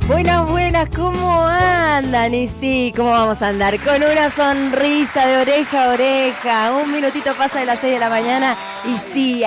Buenas, buenas, ¿cómo andan? Y sí, ¿cómo vamos a andar? Con una sonrisa de oreja a oreja. Un minutito pasa de las 6 de la mañana y sí,